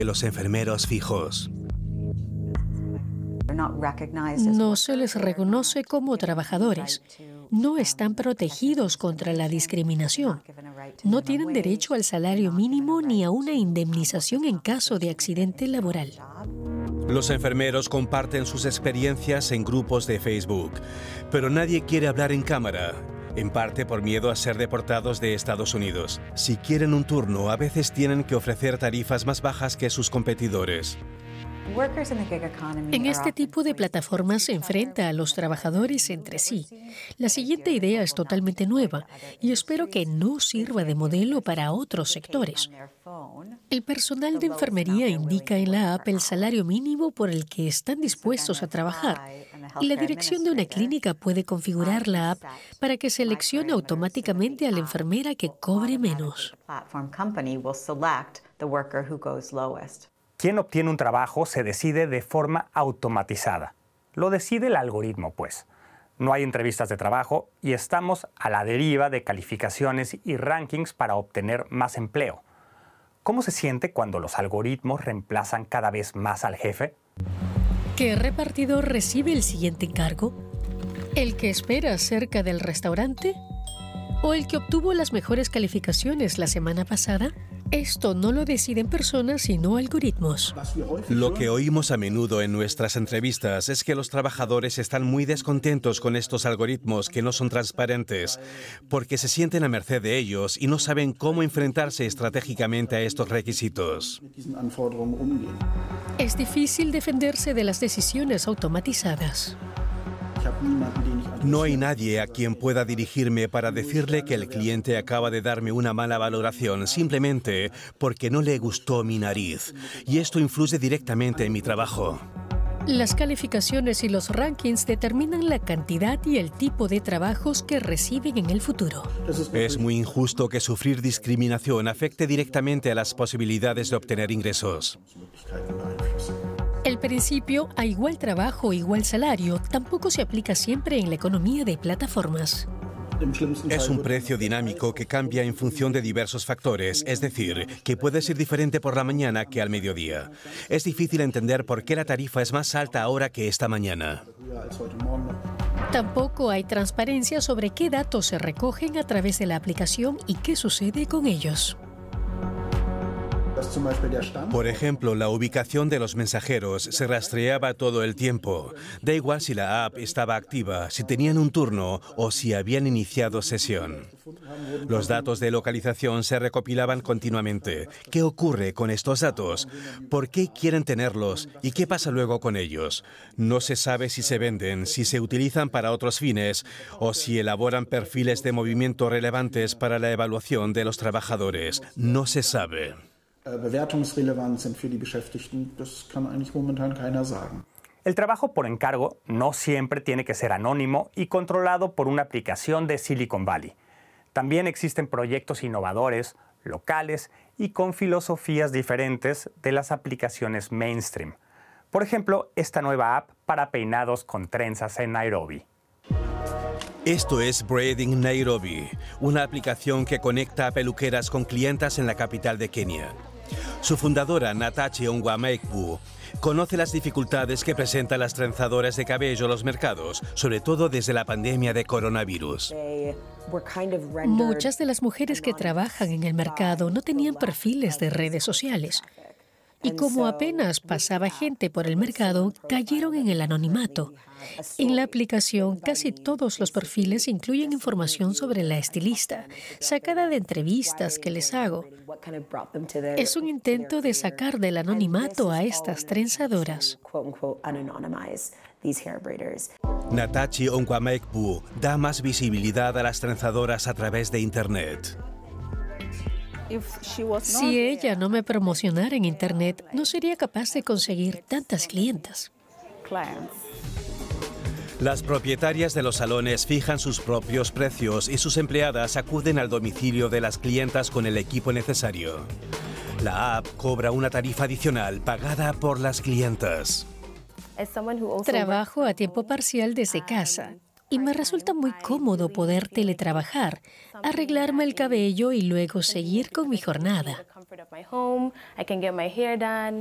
Los enfermeros fijos. No se les reconoce como trabajadores. No están protegidos contra la discriminación. No tienen derecho al salario mínimo ni a una indemnización en caso de accidente laboral. Los enfermeros comparten sus experiencias en grupos de Facebook, pero nadie quiere hablar en cámara, en parte por miedo a ser deportados de Estados Unidos. Si quieren un turno, a veces tienen que ofrecer tarifas más bajas que sus competidores. En este tipo de plataformas se enfrenta a los trabajadores entre sí. La siguiente idea es totalmente nueva y espero que no sirva de modelo para otros sectores. El personal de enfermería indica en la app el salario mínimo por el que están dispuestos a trabajar y la dirección de una clínica puede configurar la app para que seleccione automáticamente a la enfermera que cobre menos. Quien obtiene un trabajo se decide de forma automatizada. Lo decide el algoritmo, pues. No hay entrevistas de trabajo y estamos a la deriva de calificaciones y rankings para obtener más empleo. ¿Cómo se siente cuando los algoritmos reemplazan cada vez más al jefe? ¿Qué repartidor recibe el siguiente encargo? ¿El que espera cerca del restaurante? ¿O el que obtuvo las mejores calificaciones la semana pasada? Esto no lo deciden personas, sino algoritmos. Lo que oímos a menudo en nuestras entrevistas es que los trabajadores están muy descontentos con estos algoritmos que no son transparentes, porque se sienten a merced de ellos y no saben cómo enfrentarse estratégicamente a estos requisitos. Es difícil defenderse de las decisiones automatizadas. No hay nadie a quien pueda dirigirme para decirle que el cliente acaba de darme una mala valoración simplemente porque no le gustó mi nariz. Y esto influye directamente en mi trabajo. Las calificaciones y los rankings determinan la cantidad y el tipo de trabajos que reciben en el futuro. Es muy injusto que sufrir discriminación afecte directamente a las posibilidades de obtener ingresos. El principio a igual trabajo, igual salario tampoco se aplica siempre en la economía de plataformas. Es un precio dinámico que cambia en función de diversos factores, es decir, que puede ser diferente por la mañana que al mediodía. Es difícil entender por qué la tarifa es más alta ahora que esta mañana. Tampoco hay transparencia sobre qué datos se recogen a través de la aplicación y qué sucede con ellos. Por ejemplo, la ubicación de los mensajeros se rastreaba todo el tiempo. Da igual si la app estaba activa, si tenían un turno o si habían iniciado sesión. Los datos de localización se recopilaban continuamente. ¿Qué ocurre con estos datos? ¿Por qué quieren tenerlos? ¿Y qué pasa luego con ellos? No se sabe si se venden, si se utilizan para otros fines o si elaboran perfiles de movimiento relevantes para la evaluación de los trabajadores. No se sabe. El trabajo por encargo no siempre tiene que ser anónimo y controlado por una aplicación de Silicon Valley. También existen proyectos innovadores, locales y con filosofías diferentes de las aplicaciones mainstream. Por ejemplo, esta nueva app para peinados con trenzas en Nairobi. Esto es Braiding Nairobi, una aplicación que conecta a peluqueras con clientas en la capital de Kenia. Su fundadora, Natachi Ongwaemekbu, conoce las dificultades que presentan las trenzadoras de cabello en los mercados, sobre todo desde la pandemia de coronavirus. Muchas de las mujeres que trabajan en el mercado no tenían perfiles de redes sociales. Y como apenas pasaba gente por el mercado, cayeron en el anonimato. En la aplicación, casi todos los perfiles incluyen información sobre la estilista, sacada de entrevistas que les hago. Es un intento de sacar del anonimato a estas trenzadoras. Natachi Ongwaemekbu da más visibilidad a las trenzadoras a través de Internet. Si ella no me promocionara en Internet, no sería capaz de conseguir tantas clientas. Las propietarias de los salones fijan sus propios precios y sus empleadas acuden al domicilio de las clientas con el equipo necesario. La app cobra una tarifa adicional pagada por las clientas. Trabajo a tiempo parcial desde casa. Y me resulta muy cómodo poder teletrabajar, arreglarme el cabello y luego seguir con mi jornada.